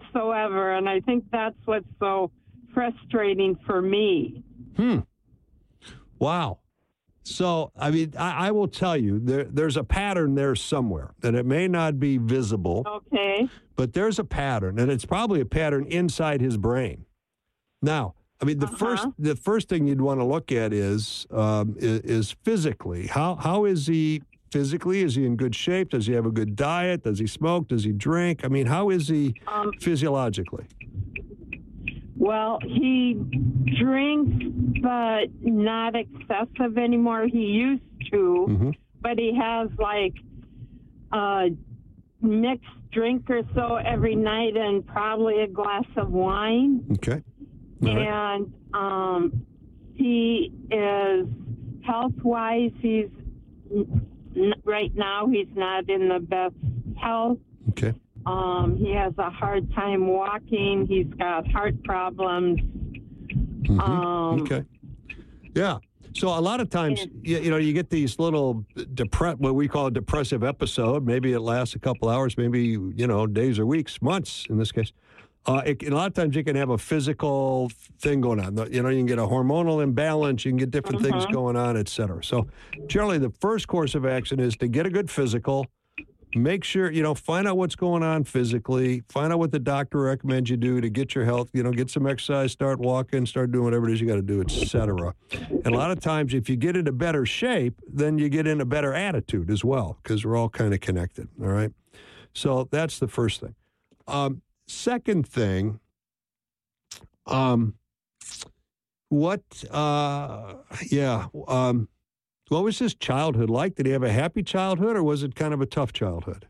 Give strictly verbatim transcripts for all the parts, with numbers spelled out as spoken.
whatsoever, and I think that's what's so frustrating for me. Hmm. Wow. So, I mean, I, I will tell you, there, there's a pattern there somewhere, and it may not be visible. Okay. But there's a pattern, and it's probably a pattern inside his brain. Now, I mean, the uh-huh. first the first thing you'd want to look at is, um, is is physically. How how is he physically? Is he in good shape? Does he have a good diet? Does he smoke? Does he drink? I mean, how is he um, physiologically? Well, he drinks, but not excessive anymore. He used to, mm-hmm. but he has like a mixed drink or so every night and probably a glass of wine. Okay. All and right. um, he is health-wise, he's right now he's not in the best health. Okay. Um, he has a hard time walking. He's got heart problems. Mm-hmm. Um, okay. Yeah. So a lot of times, you, you know, you get these little depre- what we call a depressive episode. Maybe it lasts a couple hours, maybe, you know, days or weeks, months in this case. Uh, it, a lot of times you can have a physical thing going on. You know, you can get a hormonal imbalance. You can get different mm-hmm. things going on, et cetera. So generally the first course of action is to get a good physical. Make sure, you know, find out what's going on physically. Find out what the doctor recommends you do to get your health, you know, get some exercise, start walking, start doing whatever it is you got to do, et cetera. And a lot of times if you get into better shape, then you get in a better attitude as well, because we're all kind of connected, all right? So that's the first thing. Um, second thing, um, what, uh, yeah, um, what was his childhood like? Did he have a happy childhood, or was it kind of a tough childhood?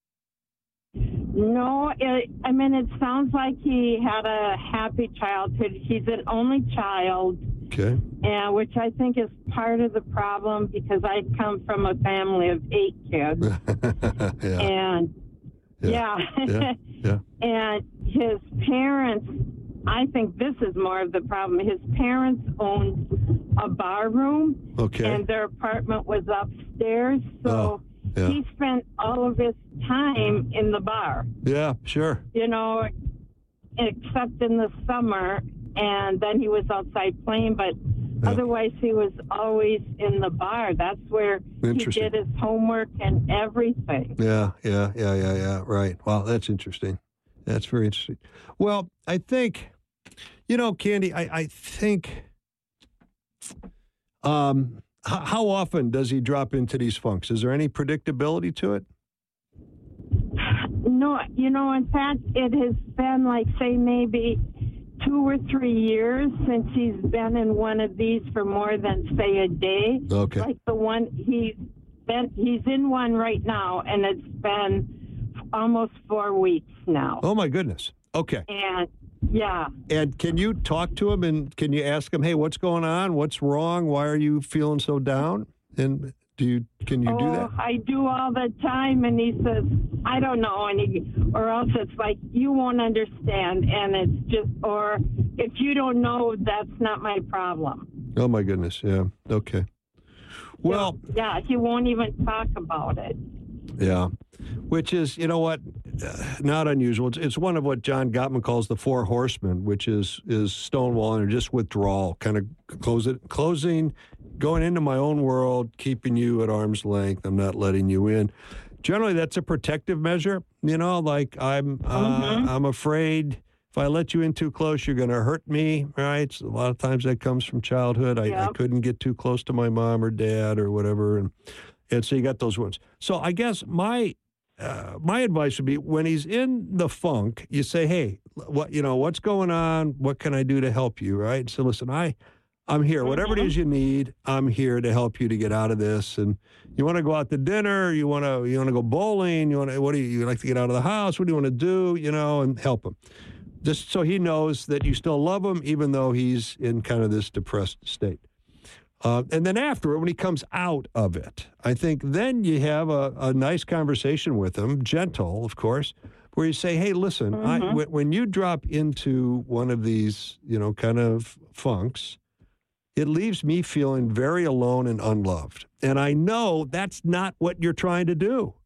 No, it, I mean, it sounds like he had a happy childhood. He's an only child. Okay. And which I think is part of the problem, because I come from a family of eight kids. yeah. And, yeah. Yeah. yeah. yeah. And his parents, I think this is more of the problem. His parents owned a bar room, okay. and their apartment was upstairs, so oh, yeah. he spent all of his time in the bar. Yeah, sure. You know, except in the summer, and then he was outside playing, but yeah. otherwise he was always in the bar. That's where he did his homework and everything. Yeah, yeah, yeah, yeah, yeah, right. Wow, that's interesting. That's very interesting. Well, I think, you know, Candy, I, I think... Um, h- how often does he drop into these funks? Is there any predictability to it? No, you know, in fact, it has been like, say, maybe two or three years since he's been in one of these for more than, say, a day. Okay. Like the one he's been, he's in one right now, and it's been almost four weeks now. Oh, my goodness. Okay. And yeah. And can you talk to him, and can you ask him, hey, what's going on? What's wrong? Why are you feeling so down? And do you, can you oh, do that? I do all the time. And he says, I don't know. And he, or else it's like, you won't understand. And it's just, or if you don't know, that's not my problem. Oh, my goodness. Yeah. Okay. Well. Yeah, he won't even talk about it. Yeah. Which is, you know what, uh, not unusual. It's, it's one of what John Gottman calls the four horsemen, which is is stonewalling or just withdrawal, kind of close it, closing, going into my own world, keeping you at arm's length. I'm not letting you in. Generally, that's a protective measure. You know, like I'm uh, mm-hmm. I'm afraid if I let you in too close, you're going to hurt me, right? So a lot of times that comes from childhood. I, yep. I couldn't get too close to my mom or dad or whatever, and and so you got those wounds. So I guess my Uh, my advice would be when he's in the funk, you say, hey, what, you know, what's going on? What can I do to help you? Right. So listen, I, I'm here, whatever it is you need, I'm here to help you to get out of this. And you want to go out to dinner, you want to, you want to go bowling, you want to, what do you, you like to get out of the house? What do you want to do? You know, and help him just so he knows that you still love him, even though he's in kind of this depressed state. Uh, and then after, when he comes out of it, I think then you have a, a nice conversation with him, gentle, of course, where you say, hey, listen, mm-hmm. I, w- when you drop into one of these, you know, kind of funks, it leaves me feeling very alone and unloved. And I know that's not what you're trying to do.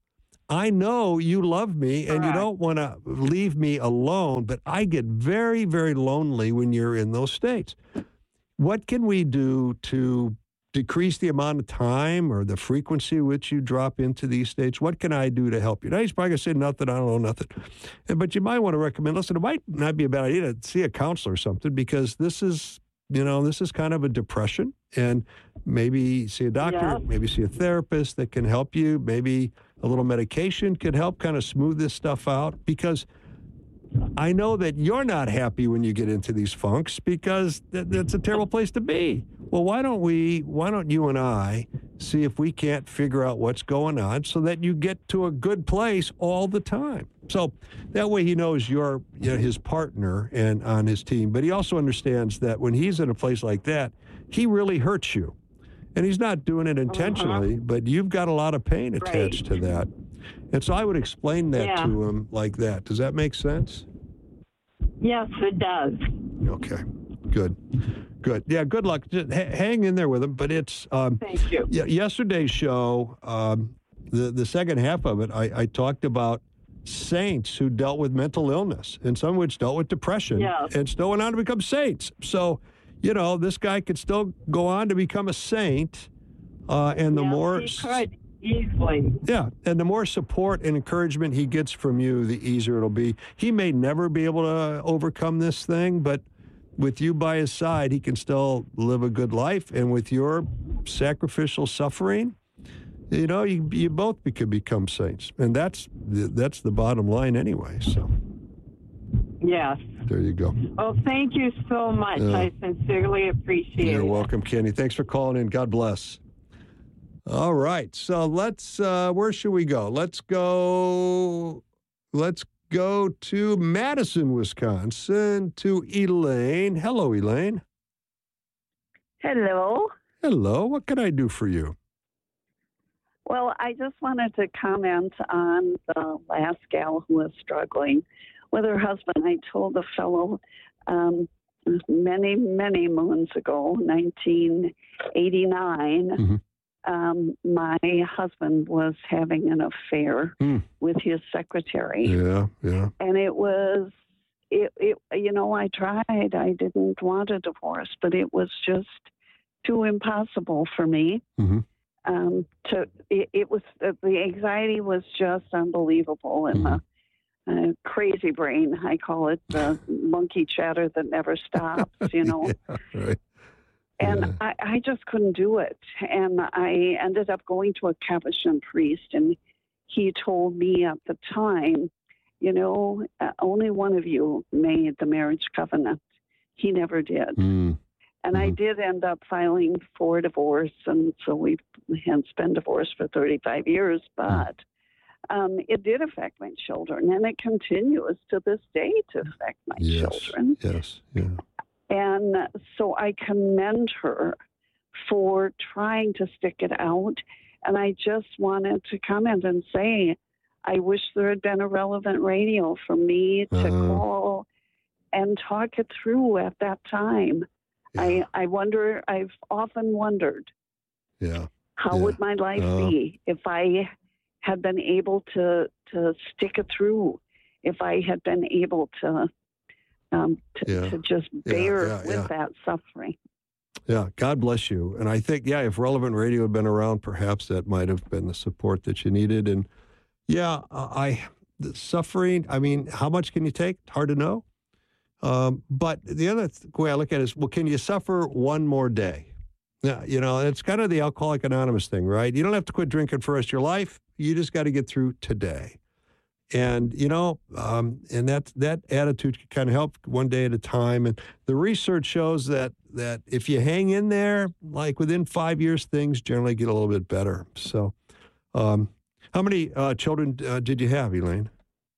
I know you love me and Correct. you don't want to leave me alone, but I get very, very lonely when you're in those states. What can we do to decrease the amount of time or the frequency which you drop into these states? What can I do to help you? Now, he's probably going to say nothing, I don't know, nothing. But you might want to recommend, listen, it might not be a bad idea to see a counselor or something, because this is, you know, this is kind of a depression, and maybe see a doctor, Yeah. maybe see a therapist that can help you. Maybe a little medication could help kind of smooth this stuff out, because I know that you're not happy when you get into these funks, because th- that's a terrible place to be. Well, why don't we, why don't you and I see if we can't figure out what's going on so that you get to a good place all the time? So that way he knows you're, you know, his partner and on his team, but he also understands that when he's in a place like that, he really hurts you. And he's not doing it intentionally, uh-huh. but you've got a lot of pain attached right. to that. And so I would explain that yeah. to him like that. Does that make sense? Yes, it does. Okay, good. Good. Yeah, good luck. Just h- hang in there with him. But it's... Um, Thank you. Y- yesterday's show, um, the, the second half of it, I, I talked about saints who dealt with mental illness, and some which dealt with depression, yes. and still went on to become saints. So, you know, this guy could still go on to become a saint, uh, and the yes, more... he could. Easily. Yeah, and the more support and encouragement he gets from you, the easier it'll be. He may never be able to overcome this thing, but with you by his side, he can still live a good life. And with your sacrificial suffering, you know, you, you both could become saints. And that's the, that's the bottom line anyway, so. Yes. There you go. Well, thank you so much. Uh, I sincerely appreciate you're it. You're welcome, Kenny. Thanks for calling in. God bless. All right, so let's, uh, where should we go? Let's go, let's go to Madison, Wisconsin, to Elaine. Hello, Elaine. Hello. Hello, what can I do for you? Well, I just wanted to comment on the last gal who was struggling with her husband. I told the fellow um, many, many moons ago, nineteen eighty-nine, mm-hmm. Um, my husband was having an affair mm. with his secretary. Yeah, yeah. And it was, it, it, you know, I tried. I didn't want a divorce, but it was just too impossible for me. Mm-hmm. Um, to it, it was the anxiety was just unbelievable, and mm-hmm. the uh, crazy brain, I call it, the monkey chatter that never stops. You know. Yeah, right. And yeah. I, I just couldn't do it. And I ended up going to a Capuchin priest, and he told me at the time, you know, uh, only one of you made the marriage covenant. He never did. Mm. And mm-hmm. I did end up filing for divorce, and so we had been divorced for thirty-five years, but mm. um, it did affect my children, and it continues to this day to affect my yes. children. Yes, yeah. And so I commend her for trying to stick it out. And I just wanted to comment and say, I wish there had been a Relevant Radio for me to uh-huh. call and talk it through at that time. Yeah. I, I wonder, I've often wondered, yeah. how yeah. would my life uh, be if I had been able to, to stick it through, if I had been able to Um, to, yeah. to just bear yeah, yeah, with yeah. that suffering. Yeah, God bless you. And I think, yeah, if Relevant Radio had been around, perhaps that might have been the support that you needed. And yeah, I, the suffering, I mean, how much can you take? Hard to know. Um, but the other th- way I look at it is, well, can you suffer one more day? Yeah, you know, it's kind of the Alcoholic Anonymous thing, right? You don't have to quit drinking for the rest of your life. You just got to get through today. And, you know, um, and that that attitude can kind of help one day at a time. And the research shows that that if you hang in there, like within five years, things generally get a little bit better. So um, how many uh, children uh, did you have, Elaine?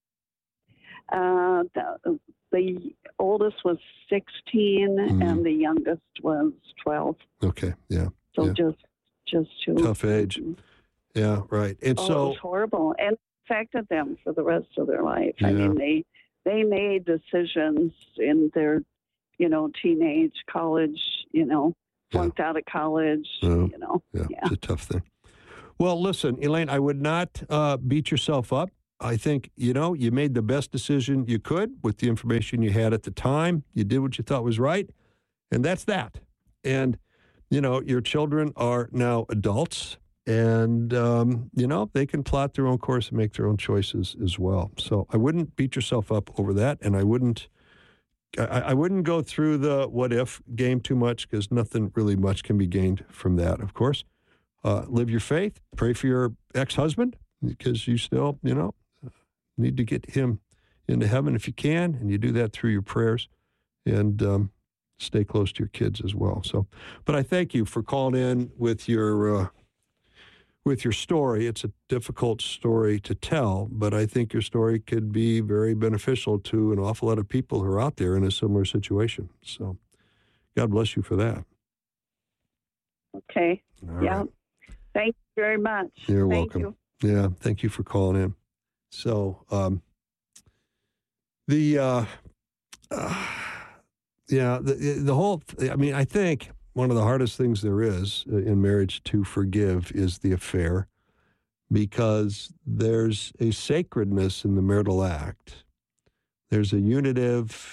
Uh, the, the oldest was sixteen, mm. and the youngest was twelve. Okay, yeah. So yeah. just just two. Tough age. Yeah, right. And oh, so it was horrible. And affected them for the rest of their life. Yeah. I mean, they they made decisions in their, you know, teenage, college, you know, flunked yeah. out of college, uh, you know. Yeah, yeah, it's a tough thing. Well, listen, Elaine, I would not uh, beat yourself up. I think, you know, you made the best decision you could with the information you had at the time. You did what you thought was right, and that's that. And, you know, your children are now adults, and, um, you know, they can plot their own course and make their own choices as well. So I wouldn't beat yourself up over that, and I wouldn't I, I wouldn't go through the what-if game too much, because nothing really much can be gained from that, of course. Uh, live your faith. Pray for your ex-husband, because you still, you know, need to get him into heaven if you can, and you do that through your prayers, and um, stay close to your kids as well. So, but I thank you for calling in with your uh, with your story. It's a difficult story to tell, but I think your story could be very beneficial to an awful lot of people who are out there in a similar situation. So, God bless you for that. Okay. All yeah. right. Thank you very much. You're Thank welcome. You. Yeah, thank you for calling in. So, um, the, uh, uh, yeah, the, the whole, I mean, I think one of the hardest things there is in marriage to forgive is the affair, because there's a sacredness in the marital act. There's a unitive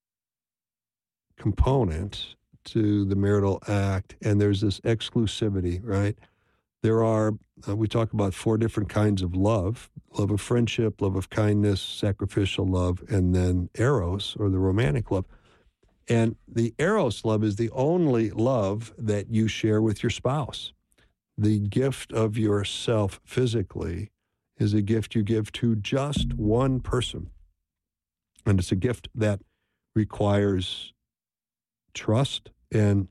component to the marital act, and there's this exclusivity, right? There are, uh, we talk about four different kinds of love: love of friendship, love of kindness, sacrificial love, and then eros, or the romantic love. And the eros love is the only love that you share with your spouse. The gift of yourself physically is a gift you give to just one person. And it's a gift that requires trust and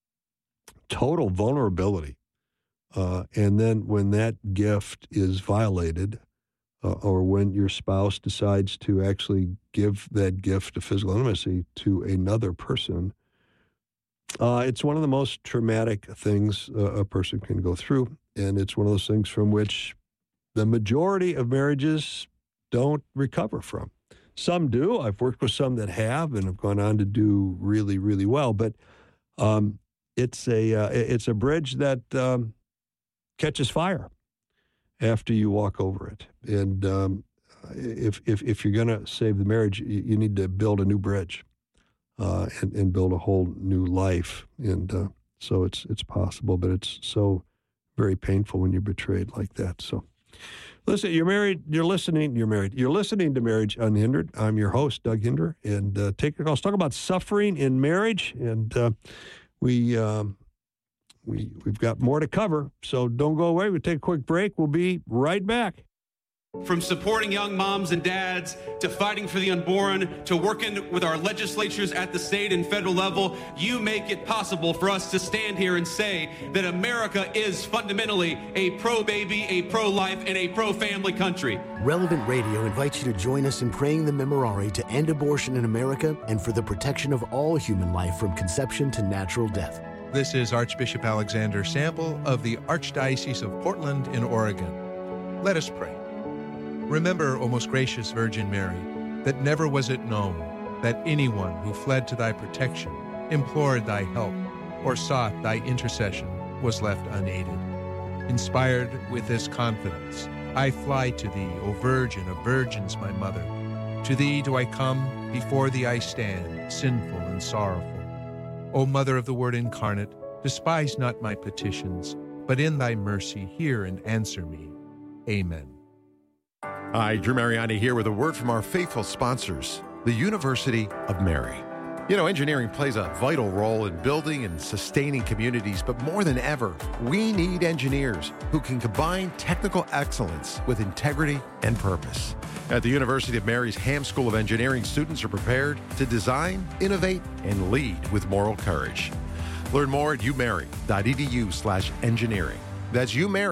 total vulnerability. Uh, and then when that gift is violated, uh, or when your spouse decides to actually give that gift of physical intimacy to another person, uh, it's one of the most traumatic things uh, a person can go through. And it's one of those things from which the majority of marriages don't recover from. Some do. I've worked with some that have and have gone on to do really, really well. But um, it's a uh, it's a bridge that um, catches fire after you walk over it. And um, if, if if you're going to save the marriage, you, you need to build a new bridge uh, and, and build a whole new life. And uh, so it's it's possible, but it's so very painful when you're betrayed like that. So listen, you're married, you're listening, you're married. You're listening to Marriage Unhindered. I'm your host, Doug Hinder, and uh, take your call. Let's talk about suffering in marriage, and uh, we... Um, We, we've got more to cover, so don't go away. We'll take a quick break. We'll be right back. From supporting young moms and dads to fighting for the unborn to working with our legislatures at the state and federal level, you make it possible for us to stand here and say that America is fundamentally a pro-baby, a pro-life, and a pro-family country. Relevant Radio invites you to join us in praying the Memorare to end abortion in America and for the protection of all human life from conception to natural death. This is Archbishop Alexander Sample of the Archdiocese of Portland in Oregon. Let us pray. Remember, O most gracious Virgin Mary, that never was it known that anyone who fled to thy protection, implored thy help, or sought thy intercession was left unaided. Inspired with this confidence, I fly to thee, O Virgin of Virgins, my mother. To thee do I come, before thee I stand, sinful and sorrowful. O Mother of the Word incarnate, despise not my petitions, but in thy mercy hear and answer me. Amen. Hi, Drew Mariani here with a word from our faithful sponsors, the University of Mary. You know, engineering plays a vital role in building and sustaining communities, but more than ever, we need engineers who can combine technical excellence with integrity and purpose. At the University of Mary's Ham School of Engineering, students are prepared to design, innovate, and lead with moral courage. Learn more at umary.edu slash engineering. That's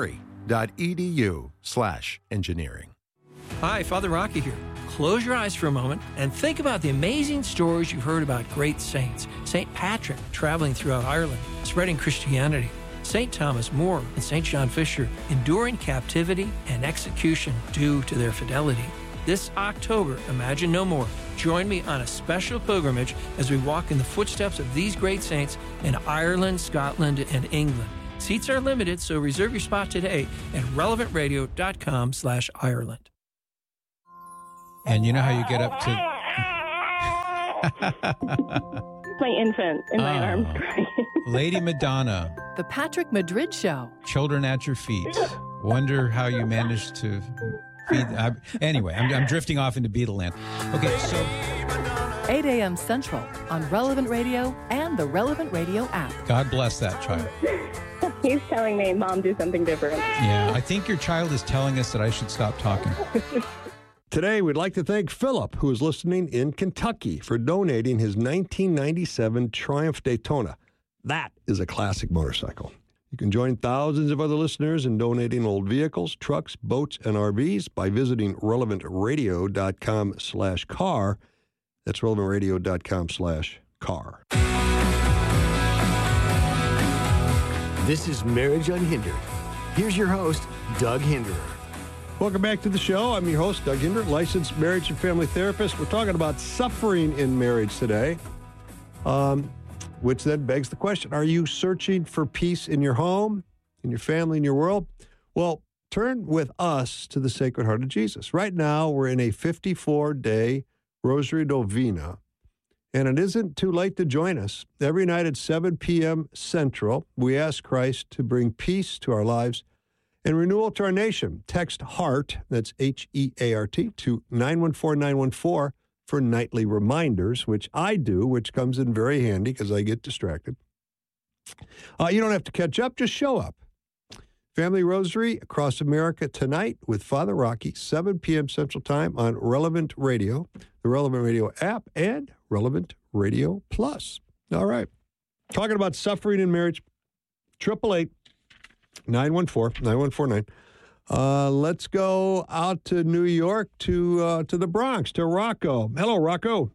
umary.edu slash engineering. Hi, Father Rocky here. Close your eyes for a moment and think about the amazing stories you've heard about great saints. Saint Patrick traveling throughout Ireland, spreading Christianity. Saint Thomas More and Saint John Fisher enduring captivity and execution due to their fidelity. This October, Imagine No More. Join me on a special pilgrimage as we walk in the footsteps of these great saints in Ireland, Scotland, and England. Seats are limited, so reserve your spot today at relevant radio dot com slash Ireland. And you know how you get up to... my infant in my oh, arms crying. Lady Madonna. The Patrick Madrid Show. Children at your feet. Wonder how you managed to feed... I, anyway, I'm, I'm drifting off into Beatleland. Okay, so... eight a.m. Central on Relevant Radio and the Relevant Radio app. God bless that child. He's telling me, Mom, do something different. Yeah, I think your child is telling us that I should stop talking. Today, we'd like to thank Philip, who is listening in Kentucky, for donating his nineteen ninety-seven Triumph Daytona. That is a classic motorcycle. You can join thousands of other listeners in donating old vehicles, trucks, boats, and R Vs by visiting relevant radio dot com slash car. That's relevant radio dot com slash car. This is Marriage Unhindered. Here's your host, Doug Hinderer. Welcome back to the show. I'm your host, Doug Hinderer, licensed marriage and family therapist. We're talking about suffering in marriage today, um, which then begs the question, are you searching for peace in your home, in your family, in your world? Well, turn with us to the Sacred Heart of Jesus. Right now, we're in a fifty-four day Rosary Novena, and it isn't too late to join us. Every night at seven p.m. Central, we ask Christ to bring peace to our lives and renewal to our nation. Text HEART, that's H E A R T, to nine one four nine one four for nightly reminders, which I do, which comes in very handy because I get distracted. Uh, you don't have to catch up, just show up. Family Rosary across America tonight with Father Rocky, seven p.m. Central Time on Relevant Radio, the Relevant Radio app, and Relevant Radio Plus. All right. Talking about suffering in marriage, triple eight nine one four nine one four nine. Uh, let's go out to New York, to uh, to the Bronx, to Rocco. Hello, Rocco.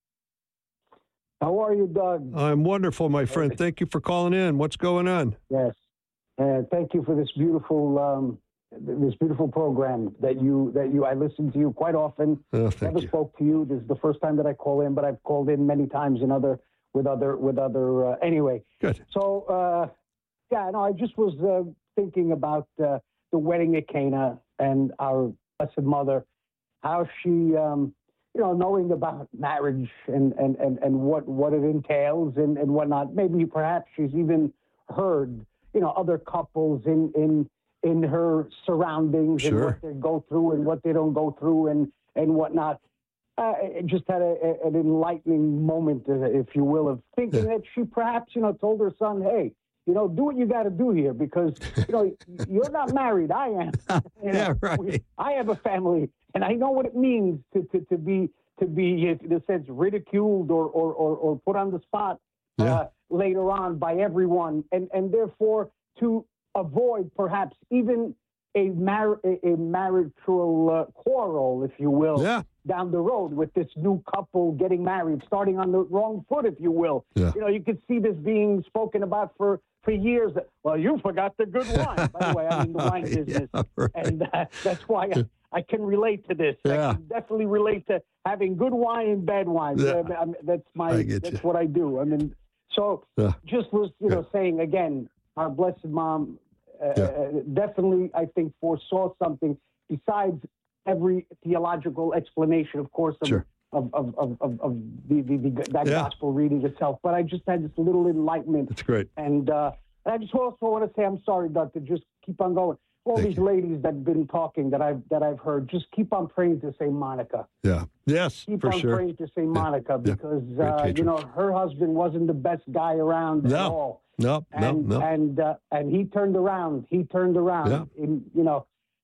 How are you, Doug? I'm wonderful, my friend. Thank you for calling in. What's going on? Yes. And thank you for this beautiful um, this beautiful program that you that you I listen to you quite often. Oh, thank Never you. spoke to you. This is the first time that I call in, but I've called in many times in other with other with other uh, anyway. Good. So uh, yeah, no, I just was uh, thinking about uh, the wedding at Cana and our Blessed Mother, how she um, you know, knowing about marriage and and, and, and what, what it entails and, and whatnot. Maybe perhaps she's even heard, you know, other couples in in in her surroundings Sure. and what they go through and what they don't go through and and whatnot. Uh, it just had a, a, an enlightening moment, uh, if you will, of thinking Yeah. that she perhaps, you know, told her son, "Hey, you know, do what you got to do here because you know you're not married. I am. You know, Yeah, right. we- I have a family, and I know what it means to to, to be to be, in a sense, ridiculed or or or, or put on the spot." Yeah. Uh, later on by everyone, and, and therefore to avoid perhaps even a, mar- a, a marital uh, quarrel, if you will, Yeah. down the road with this new couple getting married, starting on the wrong foot, if you will. Yeah. You know, you could see this being spoken about for, for years. Well, you forgot the good wine. By the way, I'm in the wine business, Yeah, right. and uh, that's why I, I can relate to this. Yeah. I can definitely relate to having good wine and bad wine. Yeah. I mean, that's my I get that's you. what I do. I mean, so Yeah. just was, you know, saying again, our Blessed Mom uh, Yeah. uh, definitely, I think, foresaw something besides every theological explanation, of course, of Sure. of, of, of, of, of the, the, the that Yeah. gospel reading itself. But I just had this little enlightenment, That's great. and uh, and I just also want to say I'm sorry, Doug, to just keep on going. All Thank these you. ladies that've been talking that I've that I've heard, just keep on praying to Saint Monica. Yeah. Yes, Keep for on sure. praying to Saint Monica Yeah. because Great uh, you patron. know her husband wasn't the best guy around at No. all. No, no, And no. and uh, and he turned around. He turned around. Yeah. In, you know.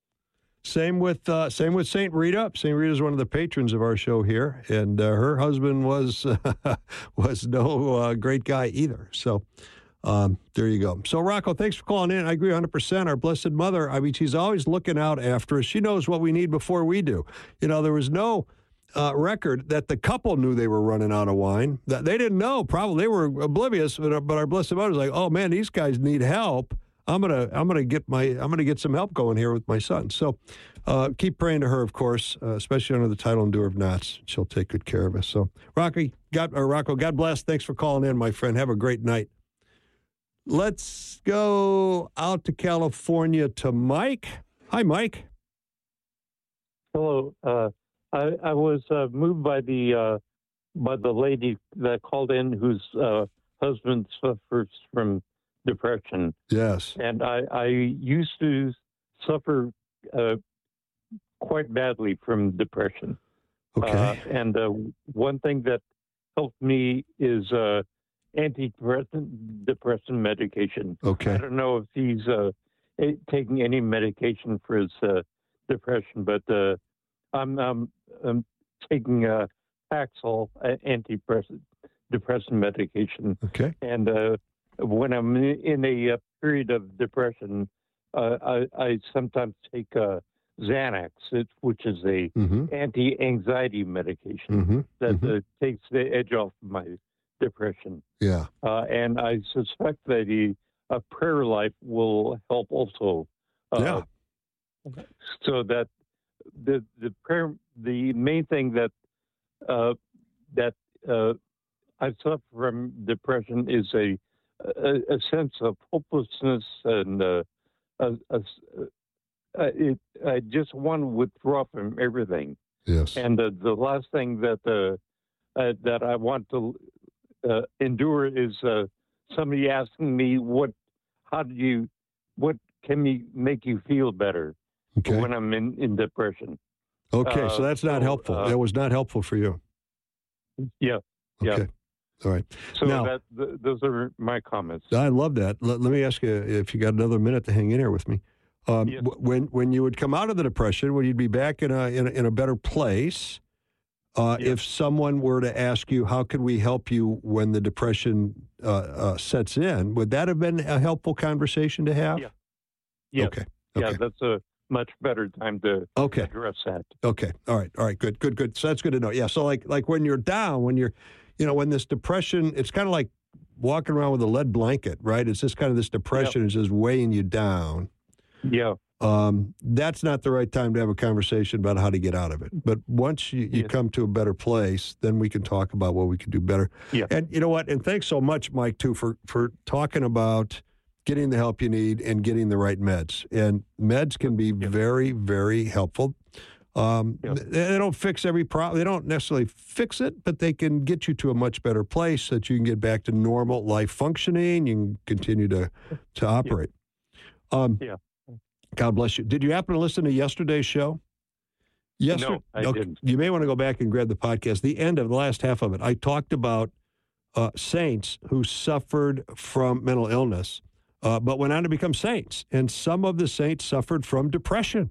Same with uh, same with Saint Rita. Saint Rita is one of the patrons of our show here, and uh, her husband was was no uh, great guy either. So um, there you go. So Rocco, thanks for calling in. I agree one hundred percent. Our Blessed Mother, I mean, she's always looking out after us. She knows what we need before we do. You know, there was no uh, record that the couple knew they were running out of wine. That they didn't know. Probably they were oblivious. But, but our Blessed Mother's like, oh man, these guys need help. I'm gonna, I'm gonna get my, I'm gonna get some help going here with my son. So, uh, keep praying to her, of course, uh, especially under the title "Endure of Knots." She'll take good care of us. So, Rocky, God, or Rocco, God bless. Thanks for calling in, my friend. Have a great night. let's go out to California to Mike. Hi, Mike. Hello. Uh, I, I was uh, moved by the uh, by the lady that called in whose uh, husband suffers from depression. Yes. And I, I used to suffer uh, quite badly from depression. Okay. Uh, and uh, one thing that helped me is uh, antidepressant depression medication. Okay. I don't know if he's uh, taking any medication for his uh, depression, but uh, I'm, I'm, I'm taking a Paxil antidepressant depression medication. Okay. And uh, when I'm in a, a period of depression, uh, I, I sometimes take uh, Xanax, which is a mm-hmm. anti-anxiety medication mm-hmm. that mm-hmm. Uh, takes the edge off my depression. Yeah. Uh, and I suspect that a, a prayer life will help also. Uh, yeah. So that the the prayer, the main thing that uh, that uh, I suffer from depression is a a, a sense of hopelessness and uh, a, a, a, it, I just want to withdraw from everything. Yes. And uh, the last thing that uh, uh, that I want to uh, endure is uh, somebody asking me what, how do you, what can me make you feel better okay. when I'm in, in depression? Okay, uh, so that's not so, helpful. Uh, that was not helpful for you. Yeah. Okay. Yeah. All right. So now, that th- those are my comments. I love that. Let, let me ask you if you got another minute to hang in here with me. Um, yes. w- when when you would come out of the depression, when you'd be back in a in a, in a better place, uh, yes. if someone were to ask you, "How could we help you when the depression uh, uh, sets in?" Would that have been a helpful conversation to have? Yeah. Yes. Okay. Yeah, Okay. that's a much better time to Okay. address that. Okay. All right. All right. Good. Good. Good. So that's good to know. Yeah. So like like when you're down, when you're, you know, when this depression, it's kind of like walking around with a lead blanket, right? It's just kind of this depression Yep. is just weighing you down. Yeah. Um, that's not the right time to have a conversation about how to get out of it. But once you, you Yes. come to a better place, then we can talk about what we can do better. Yeah. And you know what? And thanks so much, Mike, too, for for talking about getting the help you need and getting the right meds. And meds can be Yeah. very, very helpful. Um, Yeah. they, they don't fix every problem. They don't necessarily fix it, but they can get you to a much better place so that you can get back to normal life functioning. You can continue to to operate. Um, Yeah. God bless you. Did you happen to listen to yesterday's show? Yesterday, No, I okay, didn't. You may want to go back and grab the podcast. The end of the last half of it, I talked about uh, saints who suffered from mental illness, uh, but went on to become saints. And some of the saints suffered from depression.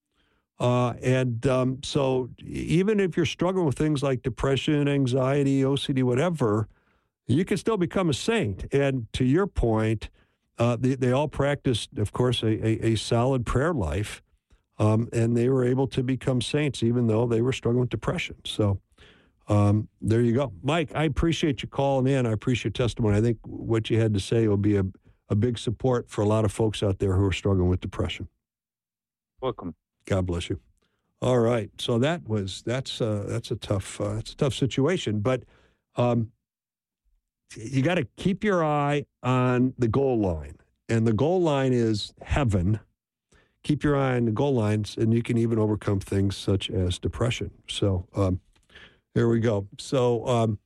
Uh, and um, so even if you're struggling with things like depression, anxiety, O C D, whatever, you can still become a saint. And to your point, uh, they, they all practiced, of course, a, a, a solid prayer life, um, and they were able to become saints even though they were struggling with depression. So um, there you go. Mike, I appreciate you calling in. I appreciate your testimony. I think what you had to say will be a, a big support for a lot of folks out there who are struggling with depression. Welcome. God bless you. All right, so that was that's uh, that's a tough uh, that's a tough situation, but um, you got to keep your eye on the goal line, and the goal line is heaven. Keep your eye on the goal lines, and you can even overcome things such as depression. So um, there we go. So um,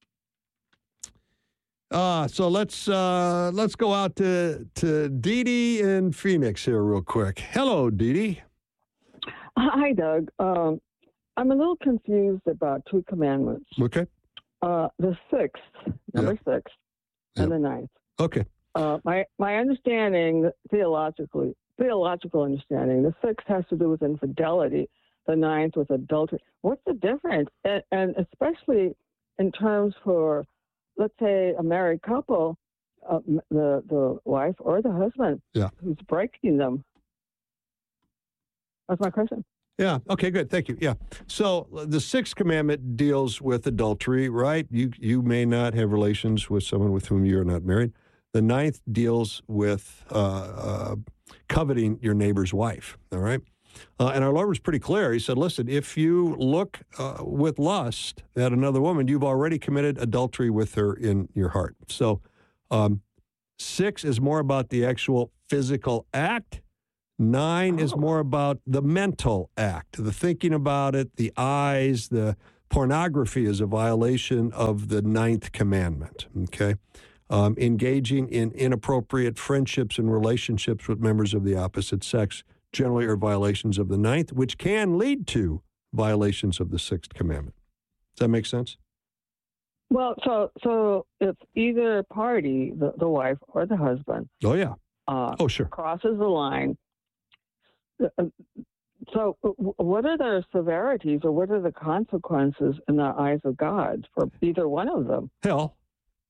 uh, so let's uh, let's go out to to Dee Dee in Phoenix here real quick. Hello, Dee Dee. Hi, Doug. Um, I'm a little confused about two commandments. Okay. Uh, the sixth, number Yeah. six, and the ninth. Okay. Uh, my my understanding, theologically, theological understanding, the sixth has to do with infidelity, the ninth with adultery. What's the difference? And, and especially in terms for, let's say, a married couple, uh, the the wife or the husband Yeah. who's breaking them. That's my question. Yeah. Okay, good. Thank you. Yeah. So the sixth commandment deals with adultery, right? You you may not have relations with someone with whom you're not married. The ninth deals with uh, uh, coveting your neighbor's wife, all right? Uh, and our Lord was pretty clear. He said, listen, if you look uh, with lust at another woman, you've already committed adultery with her in your heart. So um, Six is more about the actual physical act. Nine oh. is more about the mental act, the thinking about it, the eyes, the pornography is a violation of the ninth commandment, okay? Um, engaging in inappropriate friendships and relationships with members of the opposite sex generally are violations of the ninth, which can lead to violations of the sixth commandment. Does that make sense? Well, so so if either party, the, the wife or the husband, oh yeah, uh, oh sure, crosses the line. Uh, so, what are the severities, or what are the consequences in the eyes of God for either one of them? Hell.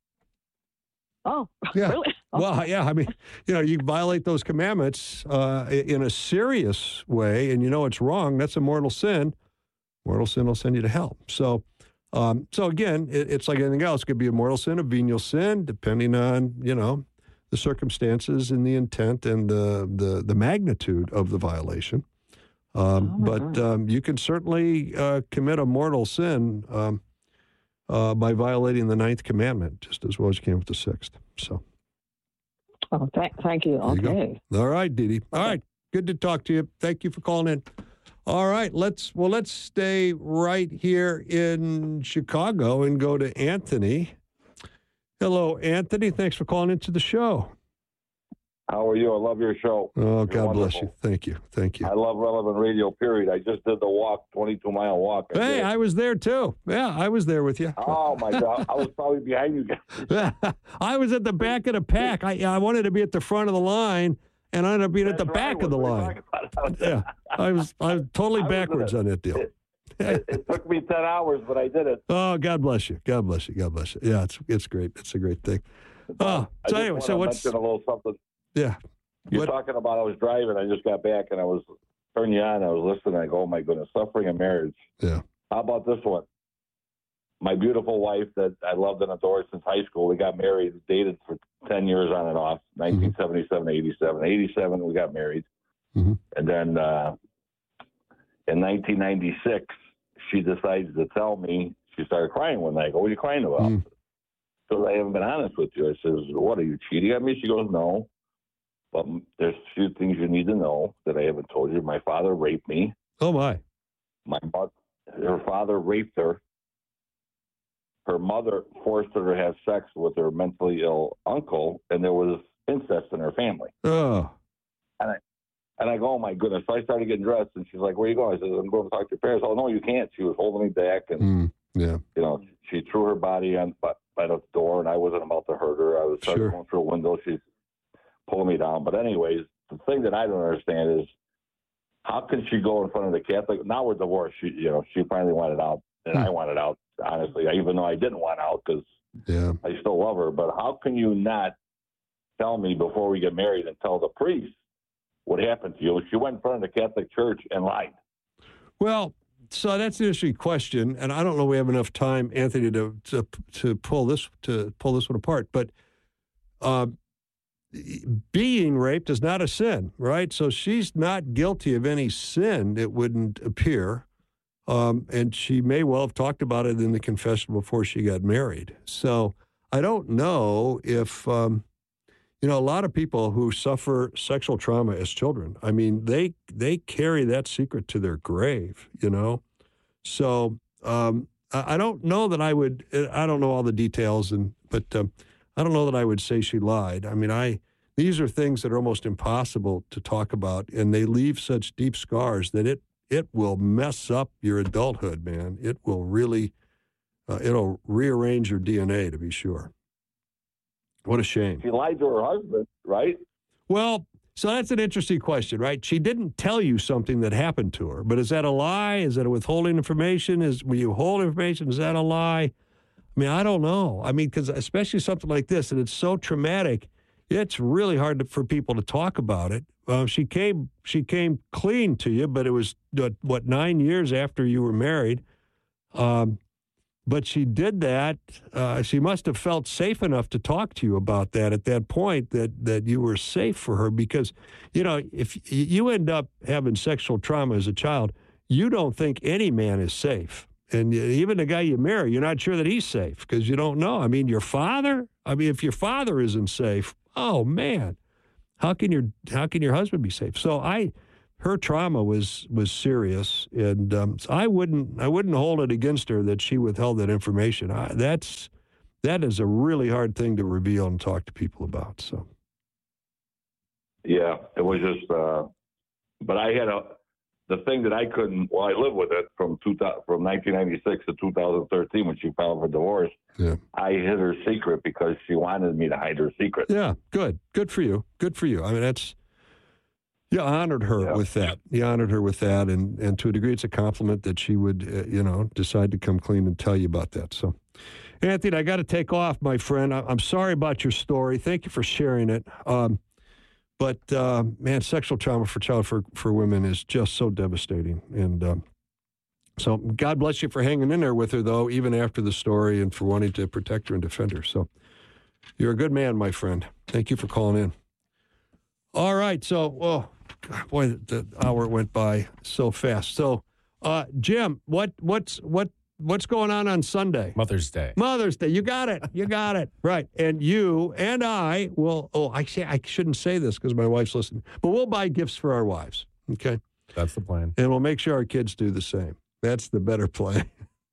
Oh, yeah. Really? Well, yeah. I mean, you know, you violate those commandments uh, in a serious way, and you know it's wrong. That's a mortal sin. Mortal sin will send you to hell. So. Um, so again, it, it's like anything else. It could be a mortal sin, a venial sin, depending on, you know, the circumstances and the intent and the the, the magnitude of the violation. Um, oh but um, you can certainly uh, commit a mortal sin um, uh, by violating the ninth commandment, just as well as you can with the sixth. So. Oh, th- thank you. Okay. You All right, Dee Dee. All right. Good to talk to you. Thank you for calling in. All right, let's well let's stay right here in Chicago and go to Anthony. Hello, Anthony. Thanks for calling into the show. How are you? I love your show. Oh, You're God wonderful. bless you. Thank you. Thank you. I love Relevant Radio, period. I just did the walk, twenty-two mile walk. I hey, did. I was there too. Yeah, I was there with you. Oh, my God. I was probably behind you guys. I was at the back of the pack. I, I wanted to be at the front of the line. And I ended up being That's at the right. back of the line. yeah, I was I was totally I backwards was on that deal. It, it, it took me ten hours, but I did it. Oh, God bless you. God bless you. God bless you. Yeah, it's it's great. It's a great thing. Oh, I so anyway, so what's a little something? Yeah, you're what? talking about. I was driving. I just got back, and I was turning you on. I was listening. I go, oh my goodness, suffering in marriage. Yeah. How about this one? My beautiful wife that I loved and adored since high school. We got married, dated for ten years on and off, nineteen seventy-seven, eighty-seven. eighty-seven, we got married. Mm-hmm. And then uh, in nineteen ninety-six, she decided to tell me, she started crying one night. I go, what are you crying about? Mm. Because I haven't been honest with you. I says, what, are you cheating on me? She goes, no. But there's a few things you need to know that I haven't told you. My father raped me. Oh, my. My Her father raped her. Her mother forced her to have sex with her mentally ill uncle, and there was incest in her family. Oh. And I, and I go, oh, my goodness. So I started getting dressed, and she's like, where are you going? I said, I'm going to talk to your parents. Oh, no, you can't. She was holding me back, and, mm, yeah. you know, she threw her body on by, by the door, and I wasn't about to hurt her. I was sure. going through a window. She's pulling me down. But anyways, the thing that I don't understand is how can she go in front of the Catholic? Now we're divorced. She, you know, she finally wanted out, and mm. I wanted out. Honestly, even though I didn't want out because yeah. I still love her. But how can you not tell me before we get married and tell the priest what happened to you? She went in front of the Catholic Church and lied. Well, so that's an interesting question, and I don't know if we have enough time, Anthony, to to, to pull this to pull this one apart. But uh, being raped is not a sin, right? So she's not guilty of any sin. It wouldn't appear. Um, and she may well have talked about it in the confession before she got married. So I don't know if, um, you know, a lot of people who suffer sexual trauma as children, I mean, they they carry that secret to their grave, you know. So um, I, I don't know that I would, I don't know all the details, and but um, I don't know that I would say she lied. I mean, I these are things that are almost impossible to talk about, and they leave such deep scars that it, It will mess up your adulthood, man. It will really, uh, it'll rearrange your D N A, to be sure. What a shame. She lied to her husband, right? Well, so that's an interesting question, right? She didn't tell you something that happened to her, but is that a lie? Is that a withholding information? Is when you hold information, is that a lie? I mean, I don't know. I mean, because especially something like this, and it's so traumatic, it's really hard to, for people to talk about it. Uh, she came she came clean to you, but it was, uh, what, nine years after you were married. Um, but she did that. Uh, she must have felt safe enough to talk to you about that at that point, that, that you were safe for her. Because, you know, if you end up having sexual trauma as a child, you don't think any man is safe. And even the guy you marry, you're not sure that he's safe because you don't know. I mean, your father, I mean, if your father isn't safe, oh man, how can your how can your husband be safe? So I, her trauma was was serious, and um, so I wouldn't I wouldn't hold it against her that she withheld that information. I, that's that is a really hard thing to reveal and talk to people about. So. Yeah, it was just, uh, but I had a, the thing that I couldn't, well, I lived with it from two, from nineteen ninety-six to two thousand thirteen when she filed for divorce. Yeah. I hid her secret because she wanted me to hide her secret. Yeah, good. Good for you. Good for you. I mean, that's, you honored her yeah. with that. You honored her with that. And, and to a degree, it's a compliment that she would, uh, you know, decide to come clean and tell you about that. So, Anthony, I got to take off, my friend. I, I'm sorry about your story. Thank you for sharing it. Um, But, uh, man, sexual trauma for child for, for women is just so devastating. And um, so God bless you for hanging in there with her, though, even after the story, and for wanting to protect her and defend her. So you're a good man, my friend. Thank you for calling in. All right. So, oh, God, boy, the hour went by so fast. So, uh, Jim, what what's what what's going on on Sunday? Mother's Day. Mother's Day. You got it. You got it. Right. And you and I will, oh, I say I shouldn't say this because my wife's listening, but we'll buy gifts for our wives. Okay. That's the plan. And we'll make sure our kids do the same. That's the better plan.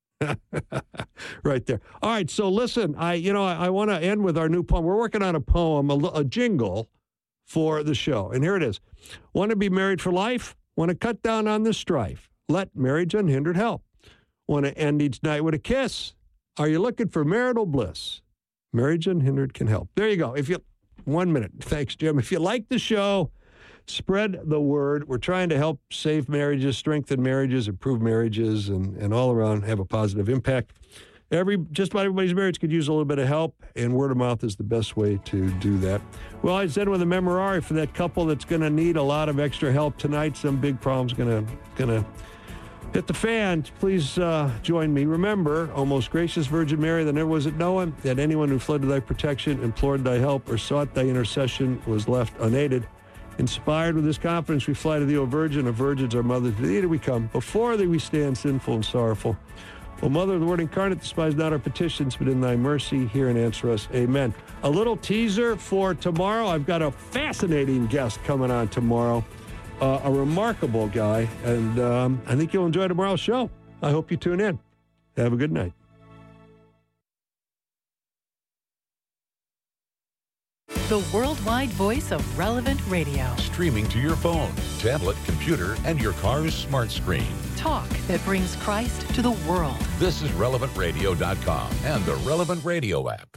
Right there. All right. So listen, I, you know, I, I want to end with our new poem. We're working on a poem, a, a jingle for the show. And here it is. Want to be married for life? Want to cut down on the strife? Let Marriage Unhindered help. Want to end each night with a kiss? Are you looking for marital bliss? Marriage Unhindered can help. There you go. If you, one minute. Thanks, Jim. If you like the show, spread the word. We're trying to help save marriages, strengthen marriages, improve marriages, and, and all around have a positive impact. Every just about everybody's marriage could use a little bit of help, and word of mouth is the best way to do that. Well, I said with a memorare for that couple that's going to need a lot of extra help tonight. Some big problems going to going to hit the fan. Please uh, join me. Remember, O most gracious Virgin Mary, that never was it known that anyone who fled to thy protection, implored thy help, or sought thy intercession was left unaided. Inspired with this confidence, we fly to thee, O Virgin. Of virgins, our mother, to thee do we come. Before thee we stand sinful and sorrowful. O Mother of the Word incarnate, despise not our petitions, but in thy mercy hear and answer us. Amen. A little teaser for tomorrow. I've got a fascinating guest coming on tomorrow. Uh, a remarkable guy, and um, I think you'll enjoy tomorrow's show. I hope you tune in. Have a good night. The worldwide voice of Relevant Radio. Streaming to your phone, tablet, computer, and your car's smart screen. Talk that brings Christ to the world. This is relevant radio dot com and the Relevant Radio app.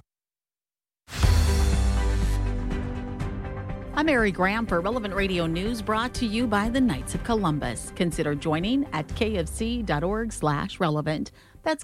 I'm Mary Graham for Relevant Radio News, brought to you by the Knights of Columbus. Consider joining at kfc.org slash relevant. That's